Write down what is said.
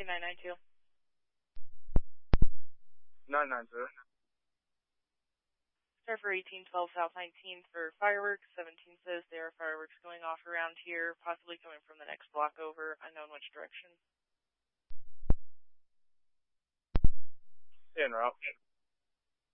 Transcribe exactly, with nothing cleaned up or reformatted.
nine nine two. nine nine two. Star for eighteen twelve South nineteen for fireworks. seventeen says there are fireworks going off around here, possibly coming from the next block over, unknown which direction. En route.